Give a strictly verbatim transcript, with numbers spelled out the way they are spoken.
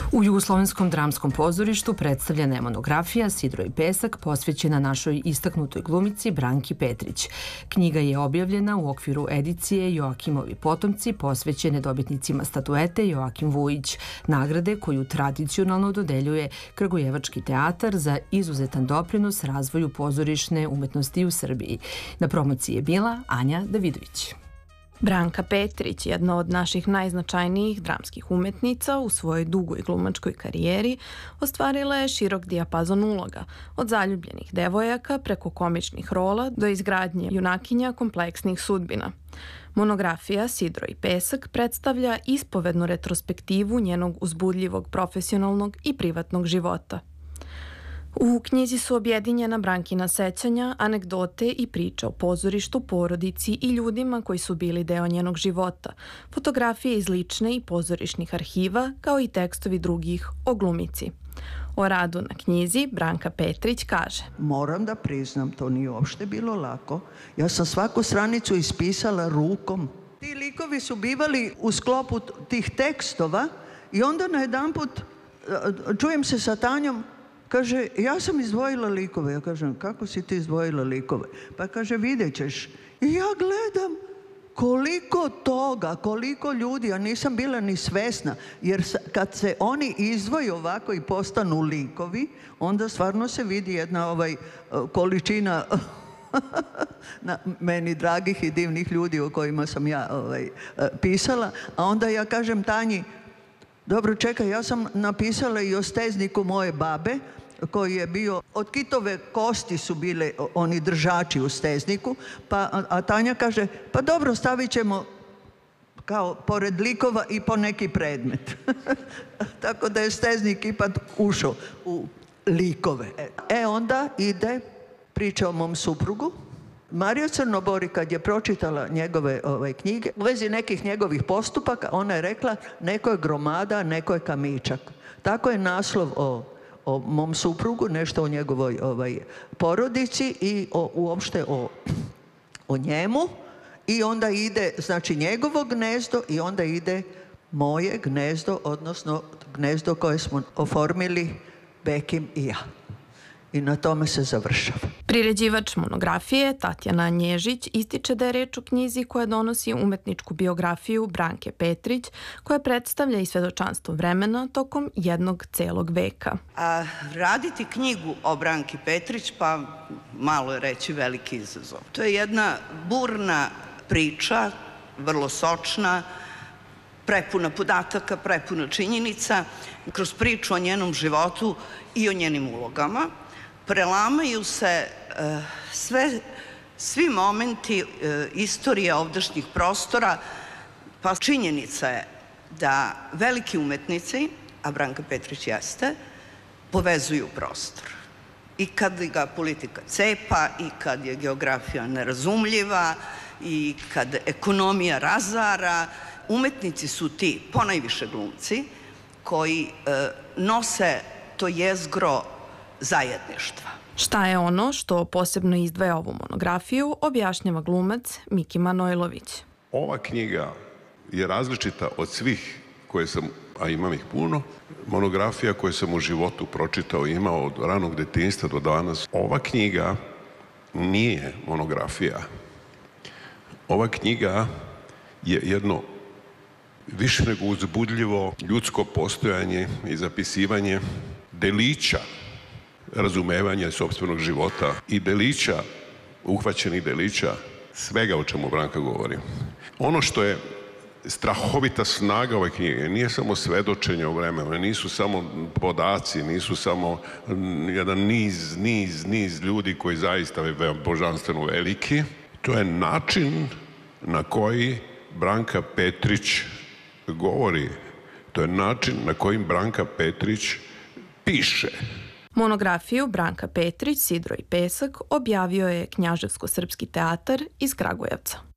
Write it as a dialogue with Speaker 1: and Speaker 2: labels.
Speaker 1: U Jugoslovenskom dramskom pozorištu predstavljena je monografija Sidro i pesak posvećena našoj istaknutoj glumici Branki Petrić. Knjiga je objavljena u okviru edicije Joakimovi potomci posvećene dobitnicima statuete Joakim Vujić, nagrade koju tradicionalno dodeljuje Kragujevački teatar za izuzetan doprinos razvoju pozorišne umetnosti u Srbiji. Na promociji je bila Anja Davidović.
Speaker 2: Branka Petrić, jedna od naših najznačajnijih dramskih umetnica, u svojoj dugoj glumačkoj karijeri ostvarila je širok dijapazon uloga, od zaljubljenih devojaka preko komičnih rola do izgradnje junakinja kompleksnih sudbina. Monografija Sidro i pesak predstavlja ispovednu retrospektivu njenog uzbudljivog profesionalnog i privatnog života. U knjizi su objedinjena Brankina sećanja, anegdote i priče o pozorištu, porodici i ljudima koji su bili deo njenog života, fotografije iz lične i pozorišnih arhiva, kao i tekstovi drugih o glumici. O radu na knjizi Branka Petrić kaže:
Speaker 3: Moram da priznam, to nije uopšte bilo lako. Ja sam svaku stranicu ispisala rukom. Ti likovi su bivali u sklopu tih tekstova i onda najedanput čujem se sa Tanjom, kaže, ja sam izdvojila likove. Ja kažem, kako si ti izdvojila likove? Pa kaže, vidjet ćeš. I ja gledam koliko toga, koliko ljudi, ja nisam bila ni svesna, jer kad se oni izdvoju ovako i postanu likovi, onda stvarno se vidi jedna ovaj, količina na meni dragih i divnih ljudi o kojima sam ja ovaj, pisala. A onda ja kažem Tanji, dobro, čekaj, ja sam napisala i o stezniku moje babe, koji je bio, od kitove kosti su bile oni držači u stezniku, pa, a, a Tanja kaže, pa dobro, stavit ćemo kao pored likova i po neki predmet. Tako da je steznik ipak ušao u likove. E onda ide priča o mom suprugu. Marija Crnobori, kad je pročitala njegove ove, knjige, u vezi nekih njegovih postupaka, ona je rekla, neko je gromada, neko je kamičak. Tako je naslov o, o mom suprugu, nešto o njegovoj ovaj, porodici i o, uopšte o, o njemu. I onda ide, znači, njegovo gnezdo i onda ide moje gnezdo, odnosno gnezdo koje smo oformili Bekim i ja. I na tome se završava.
Speaker 2: Priređivač monografije, Tatjana Nježić, ističe da je reč o knjizi koja donosi umetničku biografiju Branke Petrić, koja predstavlja i svedočanstvo vremena tokom jednog celog veka.
Speaker 4: A raditi knjigu o Branki Petrić, pa malo je reći veliki izazov. To je jedna burna priča, vrlo sočna, prepuna podataka, prepuna činjenica. Kroz priču o njenom životu i o njenim ulogama prelamaju se uh, sve, svi momenti uh, istorije ovdašnjih prostora, pa činjenica je da veliki umetnici, a Branka Petrić jeste, povezuju prostor. I kad ga politika cepa, i kad je geografija nerazumljiva, i kad ekonomija razara, umetnici su ti, ponajviše glumci, koji uh, nose to jezgro zajedništva.
Speaker 2: Šta je ono što posebno izdvaja ovu monografiju, objašnjava glumac Miki Manojlović.
Speaker 5: Ova knjiga je različita od svih koje sam, a imam ih puno, monografija koje sam u životu pročitao i imao od ranog detinjstva do danas. Ova knjiga nije monografija. Ova knjiga je jedno više nego uzbudljivo ljudsko postojanje i zapisivanje delića razumevanja sopstvenog života i delića, uhvaćenih delića, svega o čemu Branka govori. Ono što je strahovita snaga ove knjige nije samo svedočenje o vremenu, nisu samo podaci, nisu samo jedan niz, niz, niz ljudi koji zaista je božanstveno veliki. To je način na koji Branka Petrić govori. To je način na koji Branka Petrić piše.
Speaker 2: Monografiju Branka Petrić, Sidro i pesak objavio je Knjaževsko-srpski teatar iz Kragujevca.